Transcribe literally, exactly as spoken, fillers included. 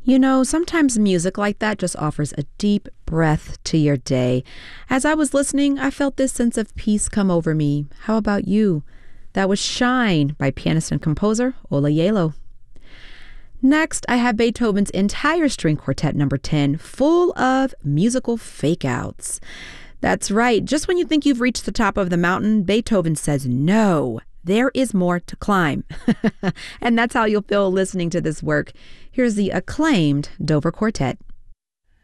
You know, sometimes music like that just offers a deep breath to your day. As I was listening, I felt this sense of peace come over me. How about you? That was Shine by pianist and composer Ola Yalo. Next, I have Beethoven's entire string quartet number ten, full of musical fake-outs. That's right. Just when you think you've reached the top of the mountain, Beethoven says, no, there is more to climb. And that's how you'll feel listening to this work. Here's the acclaimed Dover Quartet.